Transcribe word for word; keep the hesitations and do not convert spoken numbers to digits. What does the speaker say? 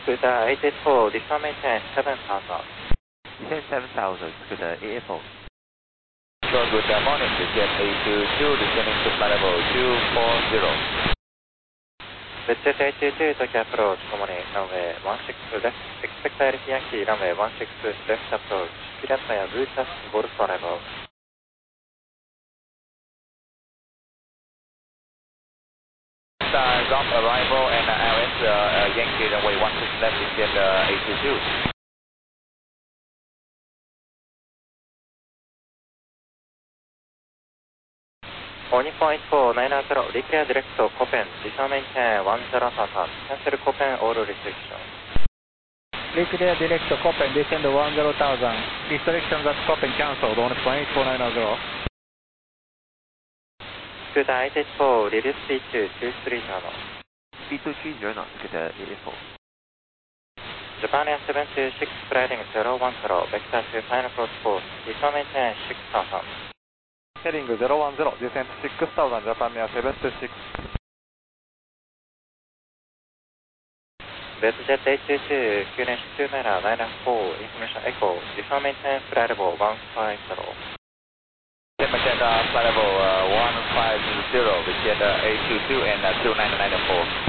Scooter eight eight four, descend maintain seven thousand. Descend seven thousand, Scooter eight eight four. Sure, good morning, descend eight two two, descending to flight level two four zero. Descend eight two two, Tokyo approach, ともにランウェイone six left, expect I L T Yankee, ランウェイone six left approach, Kiran Maya, route at Golf level. Uh, drop arrival and uh, L S uh, uh, Yankee runway one six left, descend uh, eight two two. Nippon eight four nine zero, declare direct to Copen, descend maintain one zero thousand, cancel Copen all restrictions. Declare direct to Copen, descend one zero thousand, restrictions at Copen cancelled on Nippon eight four nine zero. Scooter eight eight four, release speed to two three zero. Speed two three zero, Scooter eight eight four. Japan Air seven two six, sliding zero one zero, vector to final approach course, descend maintain six thousand. Heading zero one zero, descent six thousand, Japan Air seven two six. Westjet eight two two, Q N H two nine nine four, information echo, descend maintain flight level one five zero. Descend uh, flight level uh, one five zero, descend uh, eight two two and uh, two nine nine four.